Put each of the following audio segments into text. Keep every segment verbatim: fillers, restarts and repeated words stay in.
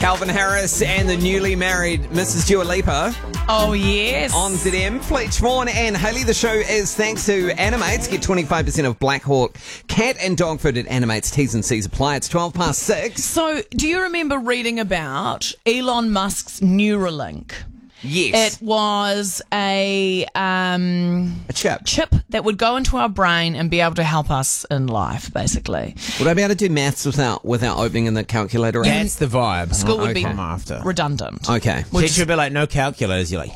Calvin Harris and the newly married Missus Dua Lipa Oh, yes. on Z M. Fletch Vaughan and Hayley. The show is thanks to Animates. Get twenty-five percent of Black Hawk cat and dog food at Animates. T's and C's apply. It's twelve past six. So, do you remember reading about Elon Musk's Neuralink? Yes. It was a um, a chip. chip that would go into our brain and be able to help us in life, basically. Would I be able to do maths without without opening in the calculator? That's the vibe. School would okay. be I'm after. redundant. Okay. Teacher would be like, no calculators. You're like,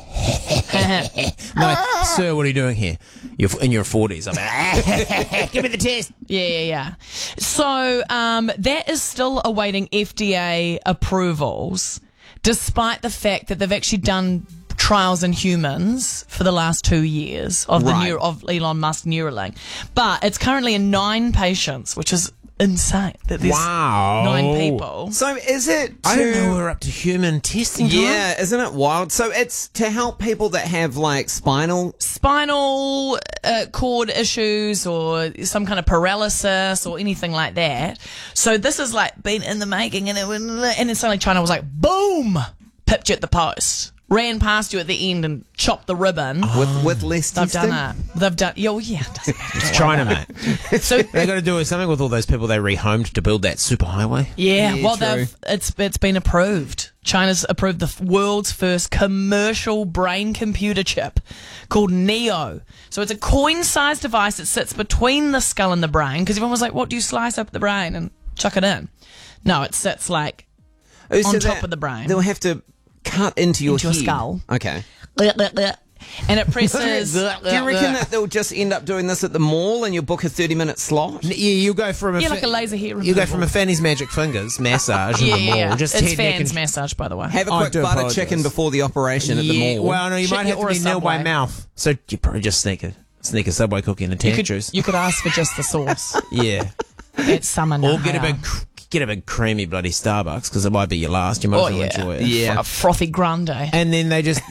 no, sir, what are you doing here? You're in your forties. I'm like, give me the test. Yeah, yeah, yeah. So um, that is still awaiting F D A approvals, despite the fact that they've actually done trials in humans for the last two years of the Right. neur- of Elon Musk Neuralink. But it's currently in nine patients, which is insane. That there's Wow. nine people. So is it to... I don't know we're up to human testing time. Yeah, isn't it wild? So it's to help people that have like spinal... Spinal uh, cord issues or some kind of paralysis or anything like that. So this has like been in the making, and it was, and then suddenly China was like, boom, pipped you at the post, ran past you at the end and chopped the ribbon. With, with less They've testing? done it. They've done. Yeah, well, yeah, it doesn't matter. It's China, mate. So They got to do something with all those people they rehomed to build that superhighway. yeah, Yeah, well, true. they've it's it's been approved. China's approved the f- world's first commercial brain computer chip called Neo. So it's a coin-sized device that sits between the skull and the brain. Because everyone was like, "What do you slice up the brain and chuck it in?" No, it sits like Oh, so on top that of the brain. They'll have to cut into your Into your head. skull. Okay. and it presses. Do you reckon that they'll just end up doing this at the mall and you'll book a thirty-minute slot? Yeah, you go from a Yeah, fa- like a laser hair You go removal. from a Fanny's Magic Fingers massage in yeah, the yeah, mall. yeah. Just It's head, neck, fans and massage, by the way. Have a I quick do butter apologise. chicken before the operation at the Yeah, mall. well, no, you Chicken might have or to a be nil by Subway. mouth. So you probably just sneak a sneak a Subway cookie and a you tank could juice. you could ask for just the sauce. Yeah, It's summer now. or get a big get a big creamy bloody Starbucks because it might be your last. You might Oh as well yeah, enjoy it. Yeah. a frothy grande. And then they just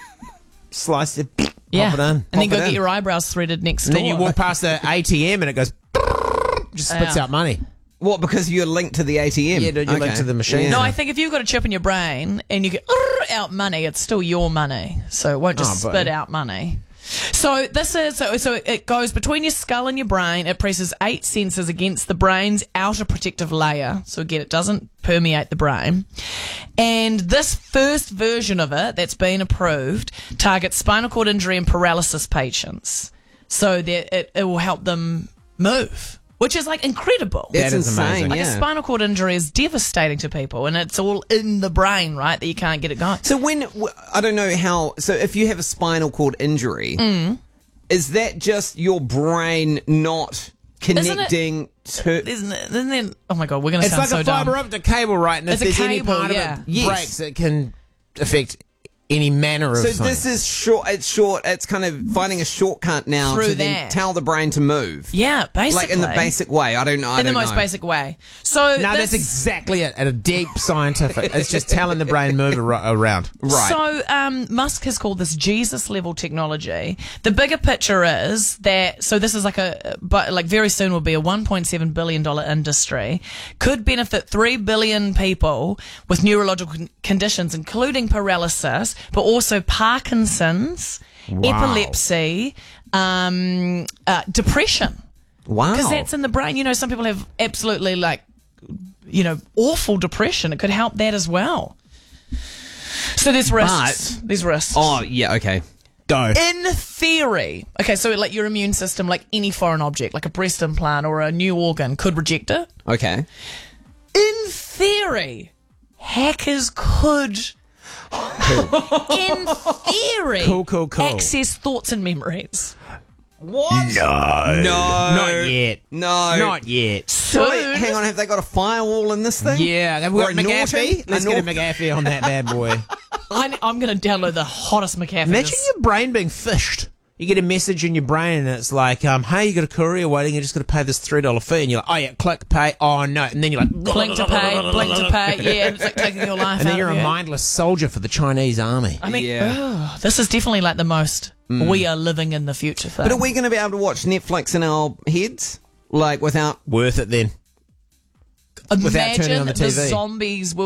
slice it, Yeah, pop it in, and then Pop go it get in. your eyebrows threaded next and door. then you walk past the A T M and it goes just spits Yeah. out money. What, because you're linked to the A T M? Yeah, dude, you're linked to the machine. No, I think if you've got a chip in your brain and you get out money, it's still your money, so it won't just Oh, spit buddy. out money. So this is so so it goes between your skull and your brain. It presses eight sensors against the brain's outer protective layer. So again, it doesn't permeate the brain. And this first version of it that's been approved targets spinal cord injury and paralysis patients, so that it, it will help them move, which is like incredible. It's That is insane, amazing. Like a yeah. spinal cord injury is devastating to people, and it's all in the brain, right? That you can't get it going. So when, w- I don't know how, so if you have a spinal cord injury, Mm. is that just your brain not connecting to... Isn't it? Isn't it? Oh my god, we're gonna It's sound like so a fibre dumb. optic cable, right? And It's if a there's any cable, part yeah. of it Yes. breaks, it can affect any manner of So thing. this is short, it's short, it's kind of finding a shortcut now Through to then that. tell the brain to move. Yeah, basically. Like in the basic way, I don't know. I in the don't most know. basic way. So No, this, that's exactly it. At a deep scientific, it's just telling the brain move ar- around. Right. So um, Musk has called this Jesus level technology. The bigger picture is that so this is like a but like very soon will be a one point seven billion dollar industry. Could benefit three billion people with neurological con- conditions, including paralysis, but also Parkinson's, epilepsy, um, uh, depression. Wow. Because that's in the brain. You know, some people have absolutely like, you know, awful depression. It could help that as well. So there's risks. There's risks. Oh, yeah, okay. Go. In theory, okay, so like your immune system, like any foreign object, like a breast implant or a new organ, could reject it. Okay. In theory, hackers could, in theory, Cool, cool, cool. access thoughts and memories. What? No. No. Not yet. No. Not yet. So, wait, Soon. hang on, have they got a firewall in this thing? Yeah, they've Or got a McAfee. Norton? Let's A get a Nor- McAfee on that bad boy. I, I'm going to download the hottest McAfee. Imagine your brain being fished. You get a message in your brain and it's like, um, hey, you got a courier waiting, you just got to pay this three dollar fee. And you're like, oh yeah, click, pay, oh no. And then you're like, blink to pay, blink to pay. Yeah, it's like taking your life and then out you're of a you. mindless soldier for the Chinese army. I mean, Yeah. ugh, this is definitely like the most we are living in the future thing. But are we going to be able to watch Netflix in our heads? Like, without... Worth it then. without Imagine turning on the T V? zombies will